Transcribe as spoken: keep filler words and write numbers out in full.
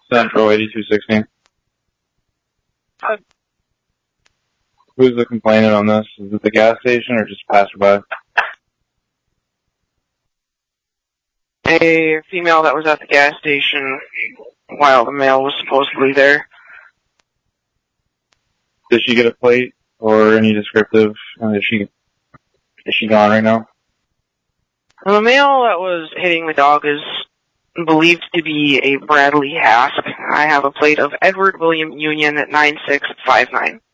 Central eighty-two sixteen. Uh, Who's the complainant on this? Is it the gas station or just passerby? A female that was at the gas station while the male was supposedly there. Did she get a plate or any descriptive? And is she is she gone right now? The male that was hitting the dog is believed to be a Bradley Hask. I have a plate of Edward William Union at nine six five nine.